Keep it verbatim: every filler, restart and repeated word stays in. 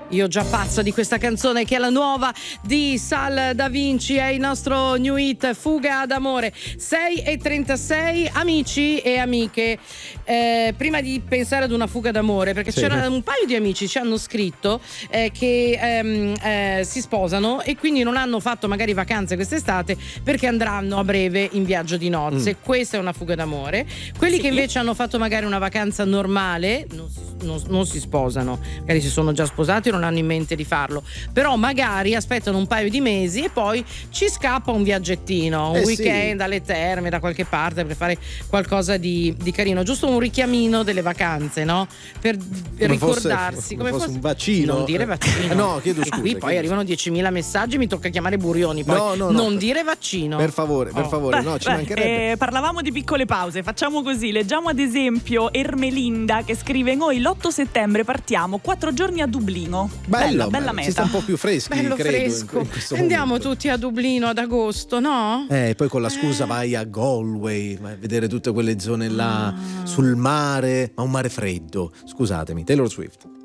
Io già pazza di questa canzone, che è la nuova di Sal Da Vinci, è il nostro new hit, Fuga d'amore. sei e trentasei, amici e amiche, eh, prima di pensare ad una fuga d'amore, perché sì, c'era un paio di amici ci hanno scritto eh, che ehm, eh, si sposano e quindi non hanno fatto magari vacanze quest'estate perché andranno a breve in viaggio di nozze. Mm. Questa è una fuga d'amore. Quelli sì, che invece hanno fatto magari una vacanza normale non si, non, non si sposano, magari si sono già sposati, non hanno in mente di farlo, però magari aspettano un paio di mesi e poi ci scappa un viaggettino, un eh weekend sì, alle terme da qualche parte per fare qualcosa di, di carino, giusto un richiamino delle vacanze, no? Per come ricordarsi fosse, come, come fosse un vaccino. Non dire vaccino. No, chiedo scusa. E qui poi arrivano diecimila messaggi, mi tocca chiamare Burioni, poi no, no, non no, dire vaccino. Per favore, per oh. favore, no, beh, ci beh, mancherebbe. Eh, parlavamo di piccole pause, facciamo così, leggiamo ad esempio Ermelinda che scrive: noi l'otto settembre partiamo, quattro giorni a Dublino. Bello, bella, bello, bella meta. Si sta un po' più freschi, bello credo, fresco. In, in Andiamo momento. tutti a Dublino ad agosto, no? Eh, poi con la scusa eh. vai a Galway, vai a vedere tutte quelle zone là ah. sul mare, ma un mare freddo. Scusatemi, Taylor Swift.